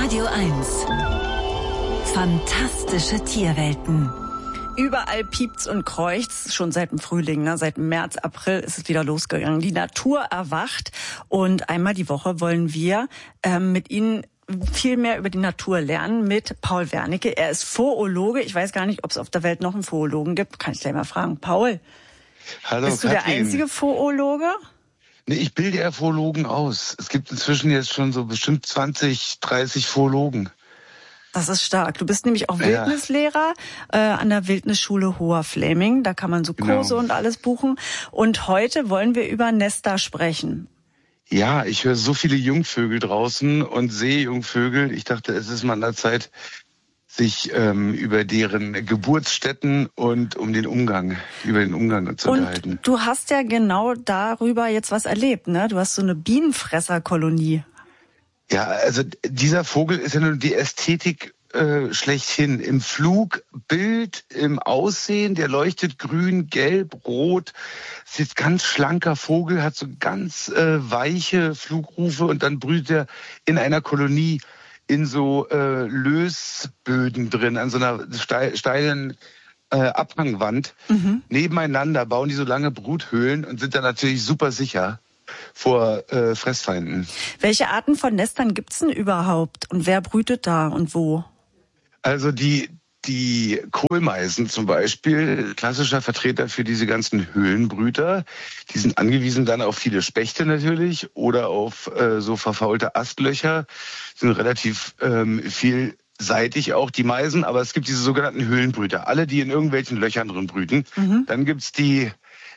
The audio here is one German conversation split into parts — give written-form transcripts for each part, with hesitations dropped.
Radio 1. Fantastische Tierwelten. Überall piept's und kreucht's, schon seit dem Frühling, ne? Seit März, April ist es wieder losgegangen. Die Natur erwacht und einmal die Woche wollen wir mit Ihnen viel mehr über die Natur lernen mit Paul Wernicke. Er ist Zoologe. Ich weiß gar nicht, ob es auf der Welt noch einen Zoologen gibt. Kann ich gleich mal fragen. Paul, hallo, bist du Katrin. der einzige Zoologe? Nee, ich bilde ja Zoologen aus. Es gibt inzwischen jetzt schon so bestimmt 20, 30 Zoologen. Das ist stark. Du bist nämlich auch Wildnislehrer an der Wildnisschule Hoher Fläming. Da kann man so Kurse und alles buchen. Und heute wollen wir über Nester sprechen. Ja, ich höre so viele Jungvögel draußen und sehe Jungvögel. Ich dachte, es ist mal an der Zeit, sich über deren Geburtsstätten und über den Umgang zu unterhalten. Und du hast ja genau darüber jetzt was erlebt, ne? Du hast so eine Bienenfresserkolonie. Ja, also dieser Vogel ist ja nur die Ästhetik schlechthin. Im Flugbild, im Aussehen, der leuchtet grün, gelb, rot. Es ist ein ganz schlanker Vogel, hat so ganz weiche Flugrufe und dann brütet er in einer Kolonie in so Lösböden drin, an so einer steilen Abhangwand. Nebeneinander bauen die so lange Bruthöhlen und sind dann natürlich super sicher vor Fressfeinden. Welche Arten von Nestern gibt's denn überhaupt? Und wer brütet da und wo? Also die Kohlmeisen zum Beispiel, klassischer Vertreter für diese ganzen Höhlenbrüter, die sind angewiesen dann auf viele Spechte natürlich oder auf so verfaulte Astlöcher, sind relativ vielseitig auch die Meisen, aber es gibt diese sogenannten Höhlenbrüter, alle, die in irgendwelchen Löchern drin brüten. Dann gibt's die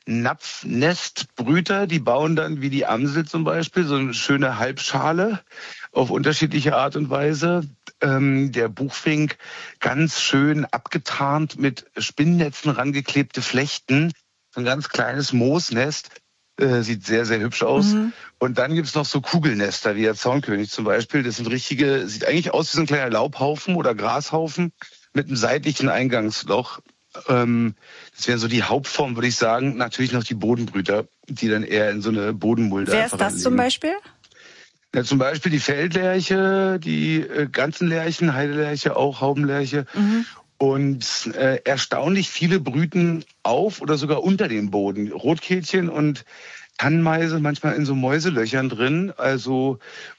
Napfnestbrüter, die bauen dann wie die Amsel zum Beispiel so eine schöne Halbschale auf unterschiedliche Art und Weise. Der Buchfink ganz schön abgetarnt mit Spinnnetzen rangeklebte Flechten. So ein ganz kleines Moosnest. Sieht sehr, sehr hübsch aus. Und dann gibt's noch so Kugelnester, wie der Zaunkönig zum Beispiel. Das sind richtige, sieht eigentlich aus wie so ein kleiner Laubhaufen oder Grashaufen mit einem seitlichen Eingangsloch. Das wären so die Hauptform, würde ich sagen. Natürlich noch die Bodenbrüter, die dann eher in so eine Bodenmulde. Wer ist das zum Beispiel? Ja, zum Beispiel die Feldlerche, die Ganzenlerchen, Heidelerche, auch Haubenlerche. Und erstaunlich viele brüten auf oder sogar unter dem Boden. Rotkehlchen und Tannenmeise manchmal in so Mäuselöchern drin. Also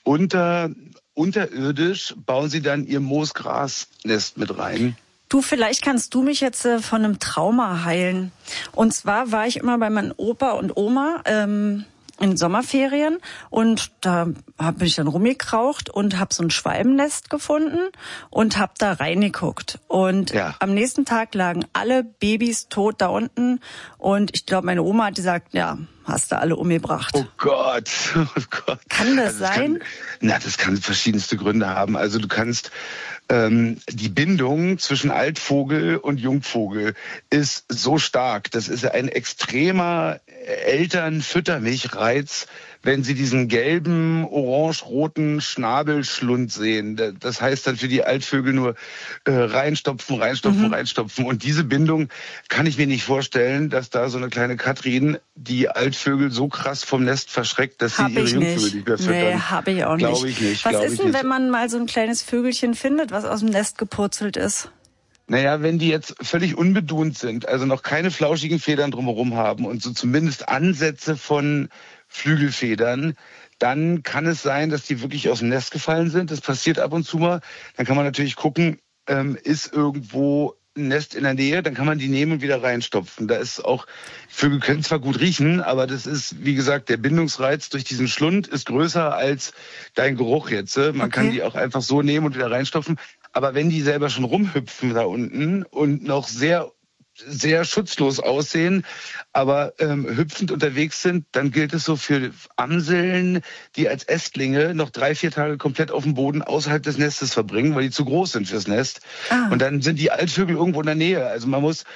unterirdisch bauen sie dann ihr Moosgrasnest mit rein. Du, vielleicht kannst du mich jetzt von einem Trauma heilen. Und zwar war ich immer bei meinem Opa und Oma in Sommerferien und da bin ich dann rumgekraucht und habe so ein Schwalbennest gefunden und habe da reingeguckt. Und am nächsten Tag lagen alle Babys tot da unten und ich glaube, meine Oma hat gesagt, ja, hast du alle umgebracht. Oh Gott, oh Gott. Kann das sein? Das kann verschiedenste Gründe haben. Also du kannst die Bindung zwischen Altvogel und Jungvogel ist so stark. Das ist ein extremer Eltern-Fütter-mich-Reiz, wenn sie diesen gelben, orange-roten Schnabelschlund sehen. Das heißt dann für die Altvögel nur reinstopfen. Und diese Bindung kann ich mir nicht vorstellen, dass da so eine kleine Katrin die Altvögel so krass vom Nest verschreckt, dass sie ihre Jungvögel nicht mehr füttern. Nee, habe ich auch nicht. Glaube ich nicht. Was ist denn, wenn man mal so ein kleines Vögelchen findet, was aus dem Nest gepurzelt ist? Naja, wenn die jetzt völlig unbeduhnt sind, also noch keine flauschigen Federn drumherum haben und so zumindest Ansätze von Flügelfedern, dann kann es sein, dass die wirklich aus dem Nest gefallen sind. Das passiert ab und zu mal. Dann kann man natürlich gucken, ist irgendwo ein Nest in der Nähe, dann kann man die nehmen und wieder reinstopfen. Da ist auch, Vögel können zwar gut riechen, aber das ist, wie gesagt, der Bindungsreiz durch diesen Schlund ist größer als dein Geruch jetzt. Man kann die auch einfach so nehmen und wieder reinstopfen. Aber wenn die selber schon rumhüpfen da unten und noch sehr, sehr schutzlos aussehen, aber hüpfend unterwegs sind, dann gilt es so für Amseln, die als Ästlinge noch 3-4 Tage komplett auf dem Boden außerhalb des Nestes verbringen, weil die zu groß sind fürs Nest. Und dann sind die Altvögel irgendwo in der Nähe. Also man muss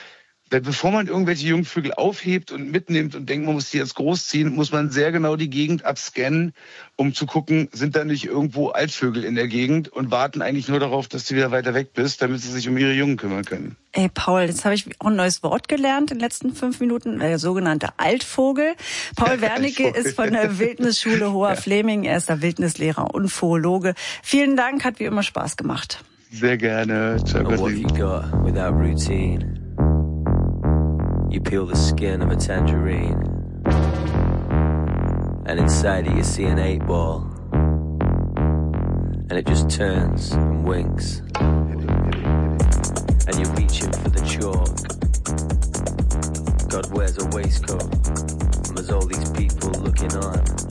bevor man irgendwelche Jungvögel aufhebt und mitnimmt und denkt, man muss die jetzt großziehen, muss man sehr genau die Gegend abscannen, um zu gucken, sind da nicht irgendwo Altvögel in der Gegend und warten eigentlich nur darauf, dass du wieder weiter weg bist, damit sie sich um ihre Jungen kümmern können. Ey, Paul, jetzt habe ich auch ein neues Wort gelernt in den letzten 5 Minuten, der sogenannte Altvogel. Paul Wernicke ist von der Wildnisschule Hoher Fleming. Er ist der Wildnislehrer und Zoologe. Vielen Dank, hat wie immer Spaß gemacht. Sehr gerne. Ciao, what you got without routine? You peel the skin of a tangerine, and inside it you see an 8-ball, and it just turns and winks, and you're reaching for the chalk. God wears a waistcoat, and there's all these people looking on.